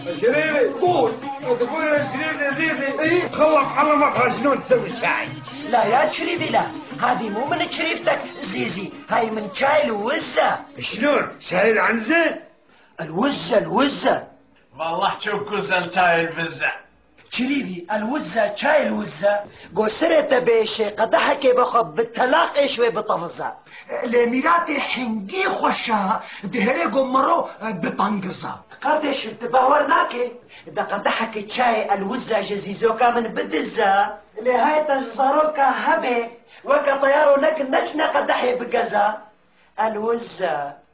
شريفي قول. تقول يا شريف يا زيزي إيه؟ خلط علمك شلون تسوي الشاي. لا يا شريفي لا، هذه مو من شريفتك زيزي، هاي من شاي الوزة. شلون؟ شاي العنزة؟ الوزة والله تشوكوز شاي البزة. شريفي الوزة شاي الوزة قصرت بيشي قدحك بخب بالتلاق ايشوي بطفزة لميراتي حنقي خوشها دهري قمرو ببانقزة قردش بتباورناكي دا قدحك شاي الوزة جزيزوكا من بدزة لهاي تجزروكا هبي وكا طيارو لك نشنا قدحي بقزة الوزة